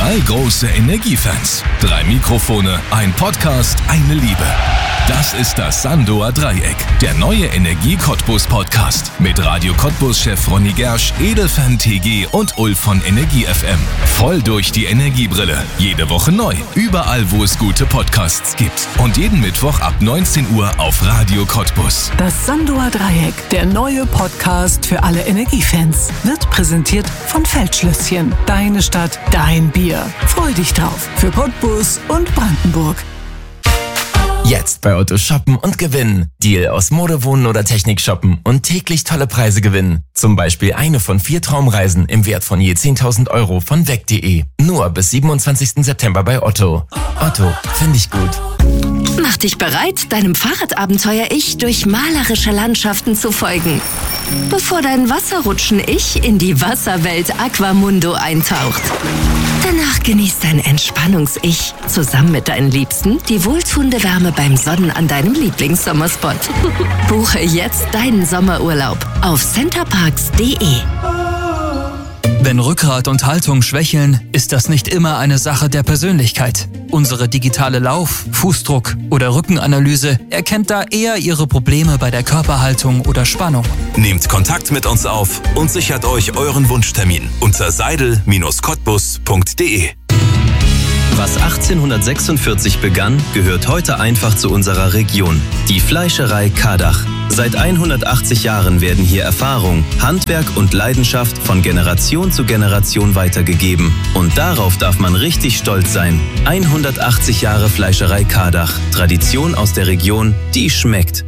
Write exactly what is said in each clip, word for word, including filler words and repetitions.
Drei große Energiefans, drei Mikrofone, ein Podcast, eine Liebe. Das ist das Sandoer Dreieck, der neue Energie-Cottbus-Podcast mit Radio Cottbus-Chef Ronny Gersch, Edelfan T G und Ulf von Energie F M. Voll durch die Energiebrille. Jede Woche neu. Überall, wo es gute Podcasts gibt. Und jeden Mittwoch ab neunzehn Uhr auf Radio Cottbus. Das Sandoer Dreieck, der neue Podcast für alle Energiefans, wird präsentiert von Feldschlösschen. Deine Stadt, dein Bier. Freu dich drauf. Für Cottbus und Brandenburg. Jetzt bei Otto shoppen und gewinnen. Deal aus Mode, Wohnen oder Technik shoppen und täglich tolle Preise gewinnen. Zum Beispiel eine von vier Traumreisen im Wert von je zehntausend Euro von weg punkt de. Nur bis siebenundzwanzigsten September bei Otto. Otto, finde ich gut. Mach dich bereit, deinem Fahrradabenteuer-Ich durch malerische Landschaften zu folgen. Bevor dein Wasserrutschen-Ich in die Wasserwelt Aquamundo eintaucht. Danach genießt dein Entspannungs-Ich zusammen mit deinen Liebsten die wohltuende Wärme beim Sonnen an deinem Lieblingssommerspot. Buche jetzt deinen Sommerurlaub auf centerparks punkt de. Wenn Rückgrat und Haltung schwächeln, ist das nicht immer eine Sache der Persönlichkeit. Unsere digitale Lauf-, Fußdruck- oder Rückenanalyse erkennt da eher Ihre Probleme bei der Körperhaltung oder Spannung. Nehmt Kontakt mit uns auf und sichert euch euren Wunschtermin unter seidel Bindestrich cottbus punkt de. Was achtzehnhundertsechsundvierzig begann, gehört heute einfach zu unserer Region. Die Fleischerei Kardach. Seit hundertachtzig Jahren werden hier Erfahrung, Handwerk und Leidenschaft von Generation zu Generation weitergegeben. Und darauf darf man richtig stolz sein. hundertachtzig Jahre Fleischerei Kardach. Tradition aus der Region, die schmeckt.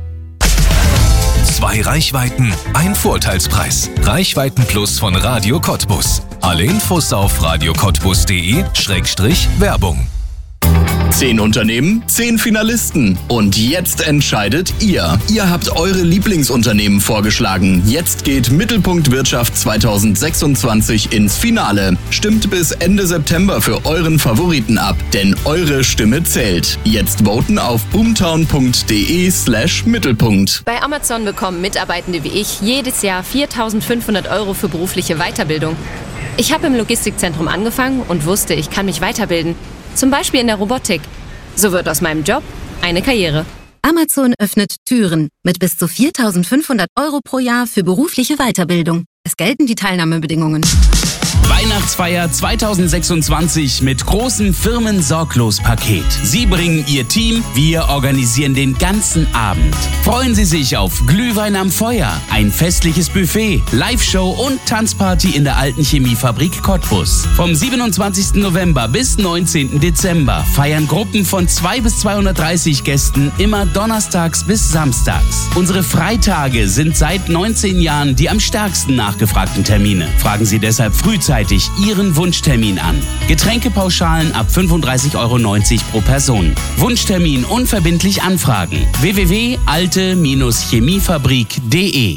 Zwei Reichweiten, ein Vorteilspreis. Reichweiten Plus von Radio Cottbus. Alle Infos auf radio cottbus punkt de Schrägstrich Werbung. Zehn Unternehmen, zehn Finalisten. Und jetzt entscheidet ihr. Ihr habt eure Lieblingsunternehmen vorgeschlagen. Jetzt geht Mittelpunkt Wirtschaft zweitausendsechsundzwanzig ins Finale. Stimmt bis Ende September für euren Favoriten ab, denn eure Stimme zählt. Jetzt voten auf boomtown punkt de slash Mittelpunkt. Bei Amazon bekommen Mitarbeitende wie ich jedes Jahr viertausendfünfhundert Euro für berufliche Weiterbildung. Ich habe im Logistikzentrum angefangen und wusste, ich kann mich weiterbilden. Zum Beispiel in der Robotik. So wird aus meinem Job eine Karriere. Amazon öffnet Türen mit bis zu viertausendfünfhundert Euro pro Jahr für berufliche Weiterbildung. Es gelten die Teilnahmebedingungen. Weihnachtsfeier zweitausendsechsundzwanzig mit großem Firmen-Sorglos-Paket. Sie bringen Ihr Team, wir organisieren den ganzen Abend. Freuen Sie sich auf Glühwein am Feuer, ein festliches Buffet, Live-Show und Tanzparty in der alten Chemiefabrik Cottbus. Vom siebenundzwanzigsten November bis neunzehnten Dezember feiern Gruppen von zwei bis zweihundertdreißig Gästen immer donnerstags bis samstags. Unsere Freitage sind seit neunzehn Jahren die am stärksten nachgefragten Termine. Fragen Sie deshalb frühzeitig Ihren Wunschtermin an. Getränkepauschalen ab fünfunddreißig Euro neunzig pro Person. Wunschtermin unverbindlich anfragen. w w w punkt alte chemiefabrik punkt de.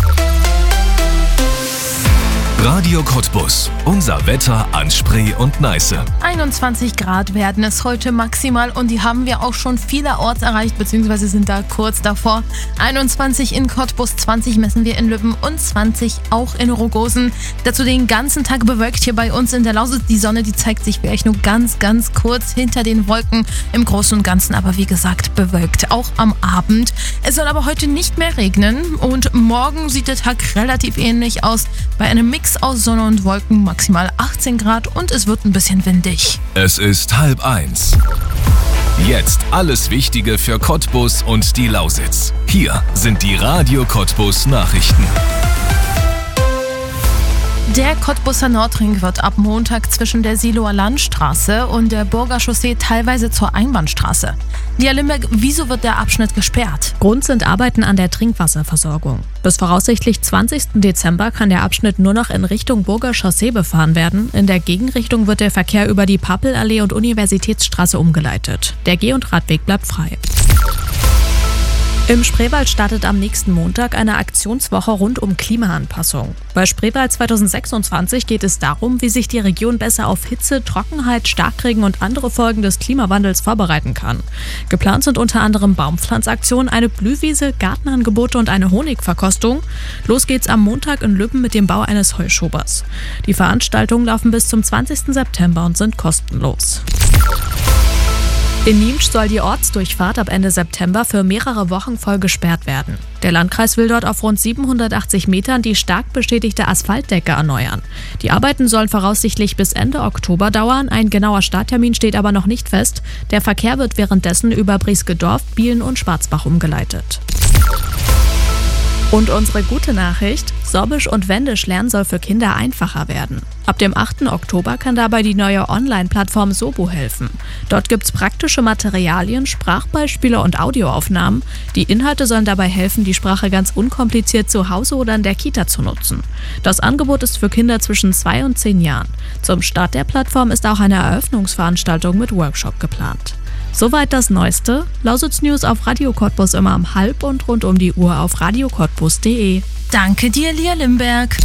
Radio Cottbus. Unser Wetter an Spree und Neiße. einundzwanzig Grad werden es heute maximal und die haben wir auch schon vielerorts erreicht, beziehungsweise sind da kurz davor. einundzwanzig in Cottbus, zwanzig messen wir in Lübben und zwanzig auch in Rogosen. Dazu den ganzen Tag bewölkt hier bei uns in der Lausitz. Die Sonne, die zeigt sich vielleicht nur ganz, ganz kurz hinter den Wolken. Im Großen und Ganzen aber wie gesagt bewölkt, auch am Abend. Es soll aber heute nicht mehr regnen und morgen sieht der Tag relativ ähnlich aus. Bei einem Mix aus Sonne und Wolken maximal achtzehn Grad und es wird ein bisschen windig. Es ist halb eins. Jetzt alles Wichtige für Cottbus und die Lausitz. Hier sind die Radio Cottbus Nachrichten. Der Cottbuser Nordring wird ab Montag zwischen der Siloer Landstraße und der Burger Chaussee teilweise zur Einbahnstraße. Lia Limberg, wieso wird der Abschnitt gesperrt? Grund sind Arbeiten an der Trinkwasserversorgung. Bis voraussichtlich zwanzigsten Dezember kann der Abschnitt nur noch in Richtung Burger Chaussee befahren werden. In der Gegenrichtung wird der Verkehr über die Pappelallee und Universitätsstraße umgeleitet. Der Geh- und Radweg bleibt frei. Im Spreewald startet am nächsten Montag eine Aktionswoche rund um Klimaanpassung. Bei Spreewald zweitausendsechsundzwanzig geht es darum, wie sich die Region besser auf Hitze, Trockenheit, Starkregen und andere Folgen des Klimawandels vorbereiten kann. Geplant sind unter anderem Baumpflanzaktionen, eine Blühwiese, Gartenangebote und eine Honigverkostung. Los geht's am Montag in Lübben mit dem Bau eines Heuschobers. Die Veranstaltungen laufen bis zum zwanzigsten September und sind kostenlos. In Niemsch soll die Ortsdurchfahrt ab Ende September für mehrere Wochen voll gesperrt werden. Der Landkreis will dort auf rund siebenhundertachtzig Metern die stark beschädigte Asphaltdecke erneuern. Die Arbeiten sollen voraussichtlich bis Ende Oktober dauern, ein genauer Starttermin steht aber noch nicht fest. Der Verkehr wird währenddessen über Briesgedorf, Bielen und Schwarzbach umgeleitet. Und unsere gute Nachricht: Sorbisch und Wendisch lernen soll für Kinder einfacher werden. Ab dem achten Oktober kann dabei die neue Online-Plattform Sobo helfen. Dort gibt's praktische Materialien, Sprachbeispiele und Audioaufnahmen. Die Inhalte sollen dabei helfen, die Sprache ganz unkompliziert zu Hause oder in der Kita zu nutzen. Das Angebot ist für Kinder zwischen zwei und zehn Jahren. Zum Start der Plattform ist auch eine Eröffnungsveranstaltung mit Workshop geplant. Soweit das Neueste. Lausitz News auf Radio Cottbus immer um halb und rund um die Uhr auf radio cottbus punkt de. Danke dir, Lia Limberg.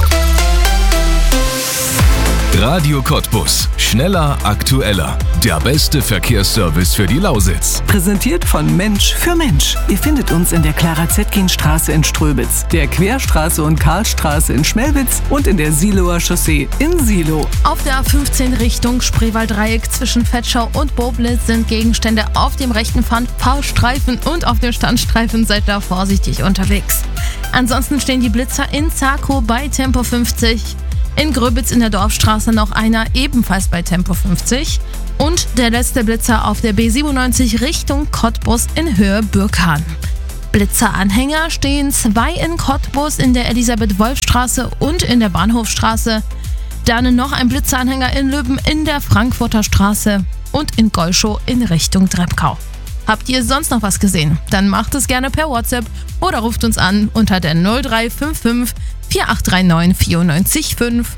Radio Cottbus. Schneller, aktueller. Der beste Verkehrsservice für die Lausitz. Präsentiert von Mensch für Mensch. Ihr findet uns in der Clara-Zetkin-Straße in Ströbitz, der Querstraße und Karlstraße in Schmelwitz und in der Siloer Chaussee in Silo. Auf der A fünfzehn Richtung Spreewald-Dreieck zwischen Vetschau und Boblitz sind Gegenstände auf dem rechten Fahrstreifen und auf dem Standstreifen. Seid da vorsichtig unterwegs. Ansonsten stehen die Blitzer in Zakow bei Tempo fünfzig. In Gröbitz in der Dorfstraße noch einer, ebenfalls bei Tempo fünfzig. Und der letzte Blitzer auf der B siebenundneunzig Richtung Cottbus in Höhe Bürkhan. Blitzeranhänger stehen zwei in Cottbus in der Elisabeth-Wolf-Straße und in der Bahnhofstraße. Dann noch ein Blitzeranhänger in Lübben in der Frankfurter Straße und in Golschow in Richtung Drebkau. Habt ihr sonst noch was gesehen? Dann macht es gerne per WhatsApp oder ruft uns an unter der null drei fünf fünf vier acht drei neun vier neun fünf.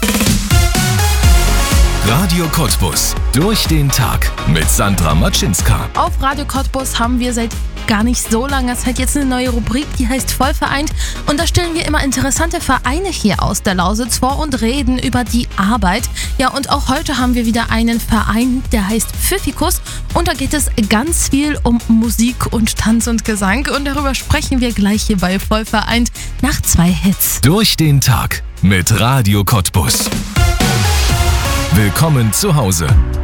Radio Cottbus. Durch den Tag mit Sandra Matschinska. Auf Radio Cottbus haben wir seit gar nicht so langer Zeit jetzt eine neue Rubrik, die heißt Vollvereint. Und da stellen wir immer interessante Vereine hier aus der Lausitz vor und reden über die Arbeit. Ja, und auch heute haben wir wieder einen Verein, der heißt Pfiffikus. Und da geht es ganz viel um Musik und Tanz und Gesang. Und darüber sprechen wir gleich hier bei Vollvereint nach zwei Hits. Durch den Tag mit Radio Cottbus. Willkommen zu Hause.